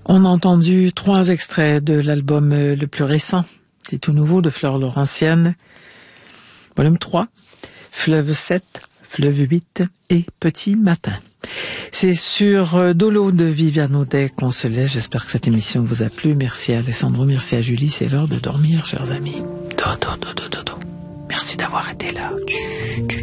On a entendu 3 extraits de l'album le plus récent, c'est tout nouveau, de Fleur Laurentienne, volume 3, Fleuve 7, Fleuve 8 et Petit Matin. C'est sur Dolo de Viviane Audet qu'on se laisse. J'espère que cette émission vous a plu. Merci à Alessandro, merci à Julie. C'est l'heure de dormir, chers amis. Dodo. Merci d'avoir été là.